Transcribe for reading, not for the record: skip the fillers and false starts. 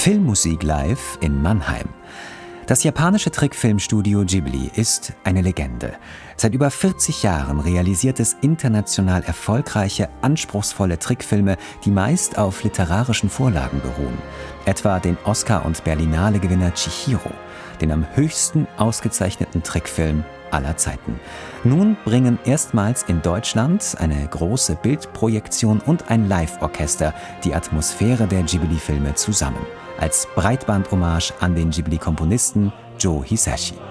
Filmmusik live in Mannheim. Das japanische Trickfilmstudio Ghibli ist eine Legende. Seit über 40 Jahren realisiert es international erfolgreiche, anspruchsvolle Trickfilme, die meist auf literarischen Vorlagen beruhen. Etwa den Oscar- und Berlinale-Gewinner Chihiro, den am höchsten ausgezeichneten Trickfilm aller Zeiten. Nun bringen erstmals in Deutschland eine große Bildprojektion und ein Live-Orchester die Atmosphäre der Ghibli-Filme zusammen. Als Breitband-Hommage an den Ghibli-Komponisten Joe Hisaishi.